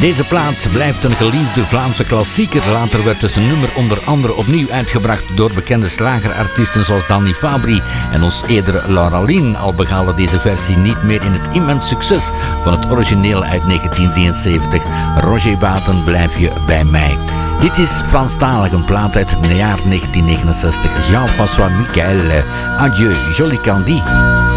Deze plaats blijft een geliefde Vlaamse klassieker. Later werd dus een nummer onder andere opnieuw uitgebracht door bekende slagerartiesten zoals Danny Fabry en ons eerdere Laura Lien. Al begaalde deze versie niet meer in het immens succes van het origineel uit 1973. Roger Baten, blijf je bij mij. Dit is Franstalig, een plaat uit het jaar 1969. Jean-François Michael, Adieu, Jolie Candy.